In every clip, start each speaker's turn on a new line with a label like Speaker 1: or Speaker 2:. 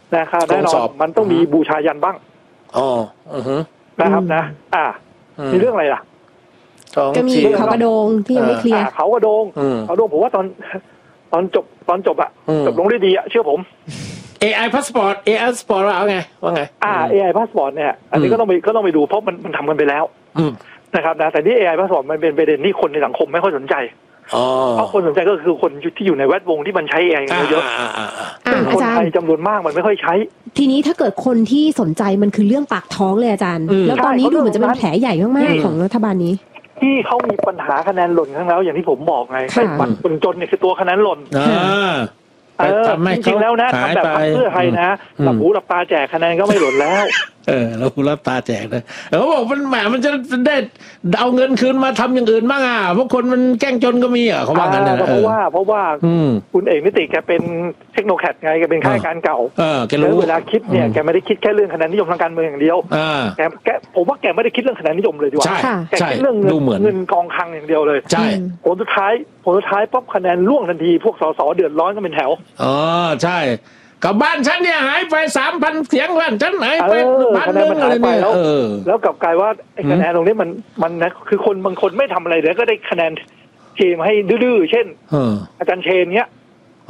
Speaker 1: นะครับแน่นอนมันต้องมีบูชายันบ้างนะครับนะมีเรื่องอะไรล่ะ
Speaker 2: ก็มีเขากระโดงที่ยังไม่เคลียร์
Speaker 1: เขากระโดงผมว่าตอนจบอะจบลงได้ดีอะเชื่อผม
Speaker 3: AI passport เอาไงว่าไง
Speaker 1: AI passport เนี่ยอันนี้ก็ต้องไปดูเพราะมันทำกันไปแล้วนะครับนะแต่นี่ AI passport มันเป็นประเด็นที่คนในสังคมไม่ค่อยสนใจเพราะคนสนใจก็คือคนที่อยู่ในแวดวงที่มันใช้ AI เยอะคนไทยจำนวนมากมันไม่ค่อยใช้
Speaker 2: ทีนี้ถ้าเกิดคนที่สนใจมันคือเรื่องปากท้องเลยอาจารย์แล้วตอนนี้ดูเหมือนจะเป็นแผลใหญ่มากๆของรัฐบาลนี้
Speaker 1: ที่เขามีปัญหาคะแนนหล่นข้างแล้วอย่างที่ผมบอกไงบัตรคนจนเนี่ยคือตัวคะแนนหล่นจริงๆแล้วนะทำแบบพรรคเพื่อไทยนะหลับหูหลับตาแจกคะแนนก็ไม่หล่นแล้ว
Speaker 3: แล้วคุณรับตาแจกเลยเขาบอกมันจะได้เอาเงินคืนมาทำอย่างอื่นบ้างเพราะคนมันแกล้งจนก็มีเขาว่ากัน
Speaker 1: เพราะว่าคุณเอกนิติแกเป็นเทคโนแครดไงแกเป็นข้าราชการเก่าแล้วเวลาคิดเนี่ยแกไม่ได้คิดแค่เรื่องคะแนนนิยมทางการเมืองอย่างเดียวผมว่าแกไม่ได้คิดเรื่องคะแนนนิยมเลยดีกว่าแกคิดเรื่องเงินกองคลังอย่างเดียวเลยผลสุดท้ายป๊อปคะแนนร่วงทันทีพวกสสเดือดร้อนก็เป็นแถว
Speaker 3: ใช่กับบ้านฉันเนี่ยหายไป 3,000 เสียงบ้านฉันหายไปบ้านนึงอะไรเนี่ย
Speaker 1: แล้วกลับกลายว่าคะแนนตรงนี้มันนะคือคนบางคนไม่ทำอะไรเลยก็ได้คะแนนเกมให้ดื้อๆเช่นอาจารย์เชนเนี้ย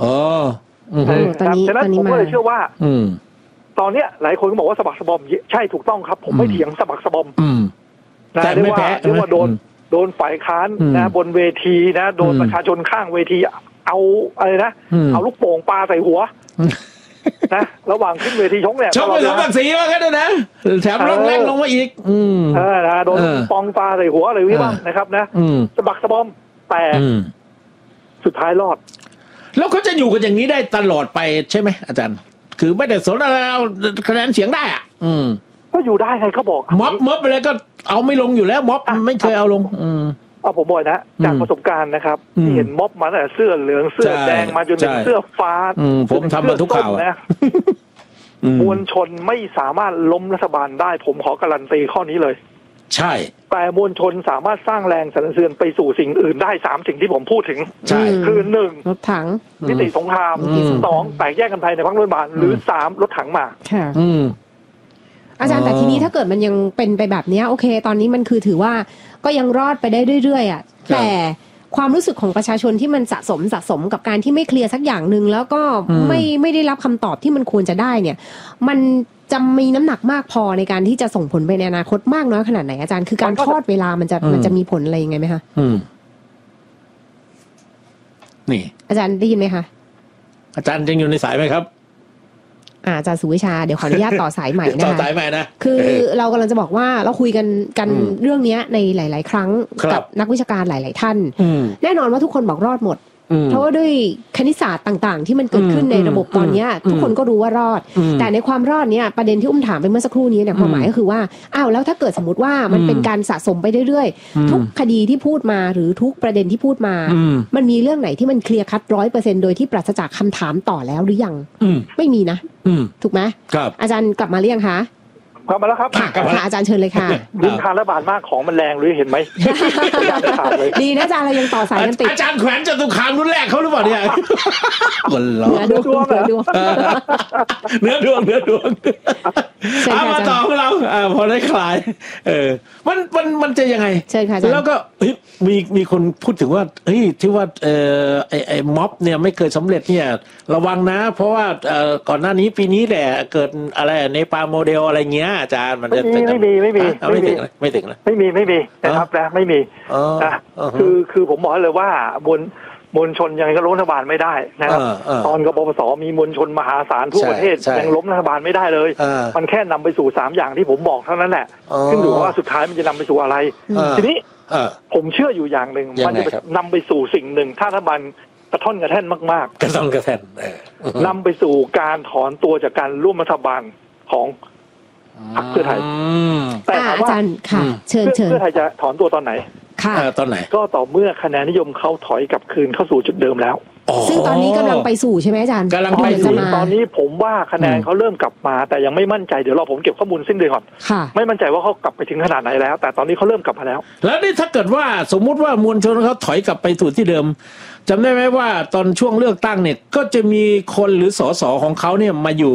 Speaker 1: ฉะนั้นผมก็เลยเชื่อว่าตอนเนี้ยหลายคนก็บอกว่าสะบักสะบอมใช่ถูกต้องครับผมไม่เถียงสะบักสะบอม
Speaker 3: แต่ไม่แพ้
Speaker 1: เรียกว่าโดนฝ่ายค้านนะบนเวทีนะโดนประชาชนข้างเวทีเอาอะไรนะเอาลูกโป่งปาใส่หัวนะระหว่างขึ้นเวทีชกเนี่ย
Speaker 3: ชกไปสมศักดิ์ศรีว่ากันนะแถมลงแรงลงมาอีก
Speaker 1: นะโดนปองปาใส่หัวอะไรวิบ้างนะครับนะสะบักสะบอมแต่สุดท้ายรอด
Speaker 3: แล้วเขาจะอยู่กันอย่างนี้ได้ตลอดไปใช่ไหมอาจารย์คือไม่ได้สนอะไรเอาคะแนนเสียงได้
Speaker 1: ก็อยู่ได้ไงเขาบอก
Speaker 3: ม็อบไปเลยก็เอาไม่ลงอยู่แล้วม็อบไม่เคยเอาลง
Speaker 1: ผมบอกนะจากประสบการณ์นะครับที่เห็นม็อบมาแต่เสื้อเหลืองเสื้อแดงมาจนถึงเสื้อฟ้า
Speaker 3: ผมทำมาทุกข่าว
Speaker 1: นะมวลชนไม่สามารถล้มรัฐบาลได้ผมขอการันตีข้อนี้เลย
Speaker 3: ใช่
Speaker 1: แต่มวลชนสามารถสร้างแรงสั่นสะเทือนไปสู่สิ่งอื่นได้3สิ่งที่ผมพูดถึงคือ1
Speaker 2: รถถัง
Speaker 1: นิติสงคราม2แตกแยกกันภายในพรรครัฐบาลหรือ3รถถังมา
Speaker 2: อาจารย์แต่ทีนี้ถ้าเกิดมันยังเป็นไปแบบนี้โอเคตอนนี้มันคือถือว่าก็ยังรอดไปได้เรื่อยๆแต่ความรู้สึกของประชาชนที่มันสะสมกับการที่ไม่เคลียร์สักอย่างนึงแล้วก็ไม่ได้รับคำตอบที่มันควรจะได้เนี่ยมันจะมีน้ำหนักมากพอในการที่จะส่งผลไปในอนาคตมากน้อยขนาดไหนอาจารย์คือการทอดเวลามันจะมีผลอะไรยังไงไหมคะ
Speaker 3: นี่
Speaker 2: อาจารย์ได้ยินไหมคะ
Speaker 3: อาจารย์ยังอยู่ในสายไหมครับ
Speaker 2: อาจารย์สุวิชาเดี๋ยวขออนุญาตต่อสายใหม่นะคะต่อ
Speaker 3: สายใหม่นะ
Speaker 2: คือเรากำลังจะบอกว่าเราคุยกันเรื่องนี้ในหลายๆครั้งกับนักวิชาการหลายๆท่านแน่นอนว่าทุกคนบอกรอดหมดเพราะว่าด้วยคณิตศาสตร์ต่างๆที่มันเกิดขึ้นในระบบตอนนี้ทุกคนก็รู้ว่ารอดแต่ในความรอดเนี่ยประเด็นที่ถามไปเมื่อสักครู่นี้เนี่ยความหมายก็คือว่าอ้าวแล้วถ้าเกิดสมมติว่ามันเป็นการสะสมไปเรื่อยๆทุกคดีที่พูดมาหรือทุกประเด็นที่พูดมามันมีเรื่องไหนที่มันเคลียร์คัด 100% โดยที่ปราศจากคำถามต่อแล้วหรือยังไม่มีนะถูกไหมอาจารย์กลับมาหรือยังคะ
Speaker 1: กลับมาแล้วครับ
Speaker 2: อาจารย์เชิญเลยค่ะ
Speaker 1: ดินทานระบาดมากของมันแรงหรือเห็นไหม
Speaker 2: ดีนะอาจารย์เรายังต่อสายกันติด
Speaker 3: อาจารย์แขวนจตุคามรุ่นแรกเขาหรือเปล่าเนี่ยคนล้อ
Speaker 1: เนื้อดวง
Speaker 3: เอามาต่อของเราพอได้คลายมันจะยังไงแล้วก็มีคนพูดถึงว่าที่ว่าไอ้ม็อบเนี่ยไม่เคยสำเร็จเนี่ยระวังนะเพราะว่าก่อนหน้านี้ปีนี้แหละเกิดอะไรในปาโมเดลอะไรเงี้ยอาจารย์มันจะ
Speaker 1: ไม่มีนะครับนะไม่มีนะคือผมบอกเลยว่ามวลชนยังก็ล้มรัฐบาลไม่ได้นะครับตอนกบพศมีมวลชนมหาศาลทั่วประเทศยังล้มรัฐบาลไม่ได้เลยมันแค่นำไปสู่3อย่างที่ผมบอกเท่านั้นแหละซึ่งดูว่าสุดท้ายมันจะนำไปสู่อะไรทีนี้ผมเชื่ออยู่อย่างหนึ่งมันจะนำไปสู่สิ่งหนึ่งถ้ารัฐบาลกระท่อนกระแท่นมาก
Speaker 3: ๆกระท่อนกระแท่น
Speaker 1: นำไปสู่การถอนตัวจากการร่วมรัฐบาลของพรรคเพื่อไทย
Speaker 2: แต่อาจารย์ค่ะเชิญ
Speaker 1: เพื่อไทยจะถอนตัวตอนไหน
Speaker 3: ตอนไหน
Speaker 1: ก็ต่อเมื่อคะแนนนิยมเขาถอยกลับคืนเข้าสู่จุดเดิมแล้ว
Speaker 2: ซึ่งตอนนี้กำลังไปสู่ใช่ไหมอาจารย์
Speaker 3: กำลังไปสู่
Speaker 1: ตอนนี้ผมว่าคะแนนเขาเริ่มกลับมาแต่ยังไม่มั่นใจเดี๋ยวรอผมเก็บข้อมูลสิ้นเดือนก่อนไม่มั่นใจว่าเขากลับไปถึงขนาดไหนแล้วแต่ตอนนี้เขาเริ่มกลับมาแล้ว
Speaker 3: แล้วนี่ถ้าเกิดว่าสมมุติว่ามวลชนเขาถอยกลับไปสู่ที่เดิมจำได้ไหมว่าตอนช่วงเลือกตั้งเนี่ยก็จะมีคนหรือสสของเขาเนี่ยมาอยู่